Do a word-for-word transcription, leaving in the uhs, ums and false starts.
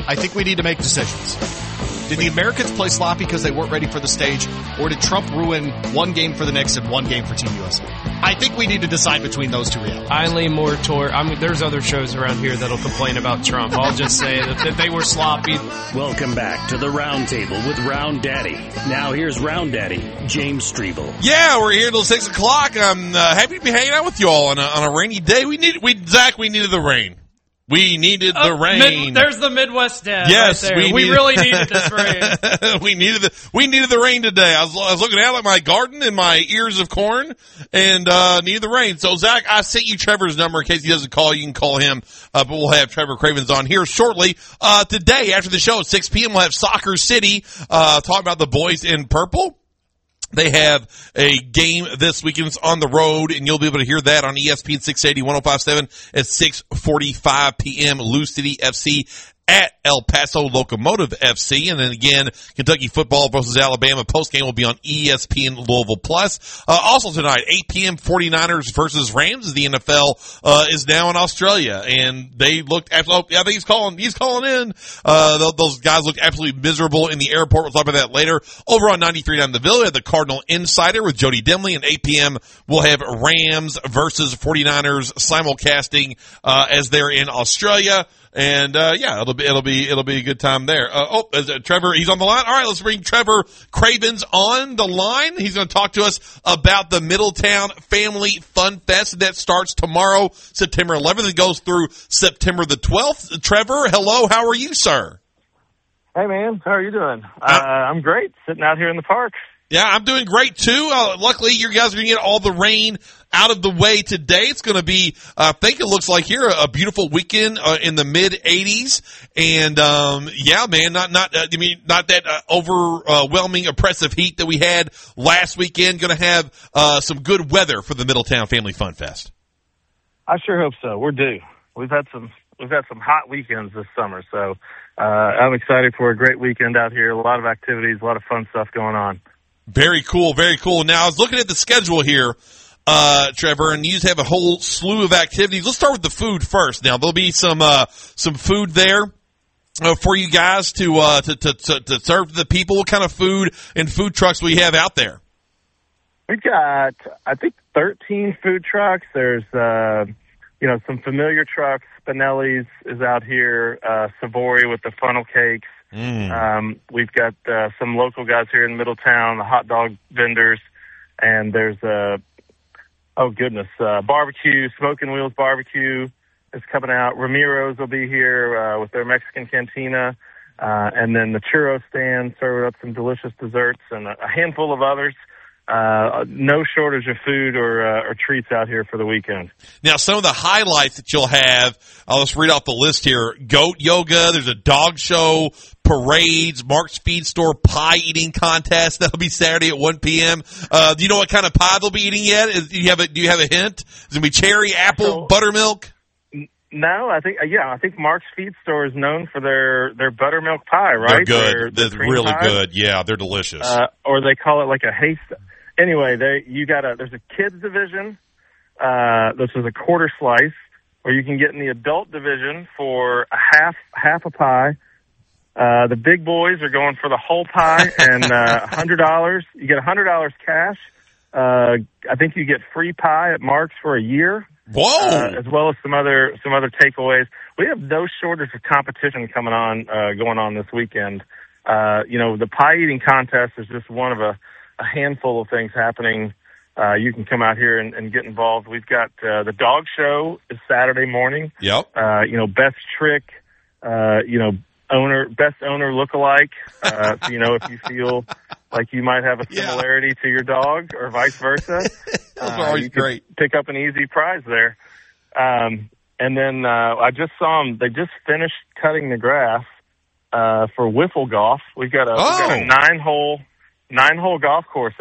I think we need to make decisions. Did the Americans play sloppy because they weren't ready for the stage, or did Trump ruin one game for the Knicks and one game for Team U S A? I think we need to decide between those two realities. I lean more toward, I mean, there's other shows around here that'll complain about Trump. I'll just say that, that they were sloppy. Welcome back to the Round Table with Round Daddy. Now here's Round Daddy, James Strebel. Yeah, we're here till six o'clock. I'm uh, happy to be hanging out with you all on a, on a rainy day. We need, we Zach, we needed the rain. We needed the oh, rain. Mid, there's the Midwest dad. Yes, right there. we, we needed, really needed this rain. we needed the we needed the rain today. I was I was looking out at my garden and my ears of corn, and uh needed the rain. So Zach, I sent you Trevor's number in case he doesn't call. You can call him. Uh, but we'll have Trevor Cravens on here shortly. Uh today after the show at six p.m. we'll have Soccer City uh talking about the boys in purple. They have a game this weekend. It's on the road, and you'll be able to hear that on E S P N six eighty, ten fifty-seven at six forty-five p.m. Lou City F C at El Paso Locomotive F C. And then again, Kentucky football versus Alabama postgame will be on E S P N Louisville Plus. Uh, also tonight, eight p.m. forty-niners versus Rams. The N F L uh, is now in Australia, and they looked absolutely, I think he's calling, he's calling in. Uh, those guys looked absolutely miserable in the airport. We'll talk about that later. Over on ninety-three point nine The Ville, we have the Cardinal Insider with Jody Demley, and eight p.m. we'll have Rams versus forty-niners simulcasting uh, as they're in Australia. And, uh, yeah, it'll be, it'll be, it'll be a good time there. Uh, oh, is it Trevor, he's on the line. All right, let's bring Trevor Cravens on the line. He's going to talk to us about the Middletown Family Fun Fest that starts tomorrow, September eleventh, and goes through September the twelfth. Trevor, hello. How are you, sir? Hey, man. How are you doing? Uh, I'm great. Sitting out here in the park. Yeah, I'm doing great too. Uh, luckily, you guys are going to get all the rain out of the way today. It's going to be, uh, I think it looks like here, a, a beautiful weekend uh, in the mid eighties. And, um, yeah, man, not, not, uh, I mean, not that uh, overwhelming, oppressive heat that we had last weekend. Going to have uh, some good weather for the Middletown Family Fun Fest. I sure hope so. We're due. We've had some, we've had some hot weekends this summer. So, uh, I'm excited for a great weekend out here. A lot of activities, a lot of fun stuff going on. Very cool, very cool. Now, I was looking at the schedule here, uh, Trevor, and you just have a whole slew of activities. Let's start with the food first. Now, there'll be some uh, some food there uh, for you guys to, uh, to, to to to serve to the people. What kind of food and food trucks will you have out there? We've got, I think, thirteen food trucks. There's, uh, you know, some familiar trucks. Spinelli's is out here. Uh, Savory with the funnel cakes. Mm. Um, we've got uh, some local guys here in Middletown, the hot dog vendors, and there's uh, oh goodness, uh, barbecue, Smoking Wheels Barbecue is coming out. Ramiro's will be here uh, with their Mexican cantina, uh, and then the churro stand serving up some delicious desserts and a, a handful of others. Uh, no shortage of food or, uh, or treats out here for the weekend. Now, some of the highlights that you'll have, I'll just read off the list here. Goat yoga, there's a dog show, parades, Mark's Feed Store pie eating contest. That'll be Saturday at one p.m. Uh, do you know what kind of pie they'll be eating yet? Is, do you have a, do you have a hint? Is it going to be cherry, apple, so, buttermilk? No, I think, yeah, I think Mark's Feed Store is known for their, their buttermilk pie, right? They're good. Their, they're really pie. good. Yeah, they're delicious. Uh, or they call it like a haste. Anyway, they, you got a, there's a kids division, uh, this is a quarter slice, or you can get in the adult division for a half, half a pie. Uh, the big boys are going for the whole pie and, uh, one hundred dollars. You get one hundred dollars cash. Uh, I think you get free pie at Mark's for a year. Whoa! Uh, as well as some other, some other takeaways. We have no shortage of competition coming on, uh, going on this weekend. Uh, you know, the pie eating contest is just one of a, a handful of things happening. Uh, you can come out here and, and get involved. We've got, uh, the dog show is Saturday morning. Yep. Uh, you know, best trick, uh, you know, owner, best owner lookalike. Uh, so, you know, if you feel like you might have a similarity yeah. to your dog or vice versa, those are uh, always you great. Pick up an easy prize there. Um, and then, uh, I just saw them, they just finished cutting the grass, uh, for wiffle golf. We've got a, oh. we've got a nine hole, Nine-hole golf course